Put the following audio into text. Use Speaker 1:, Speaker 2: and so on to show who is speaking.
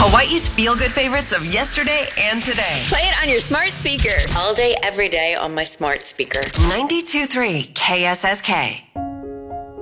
Speaker 1: Hawaii's feel-good favorites of yesterday and today.
Speaker 2: Play it on your smart speaker.
Speaker 3: All day, every day on my smart speaker.
Speaker 1: 92.3 KSSK.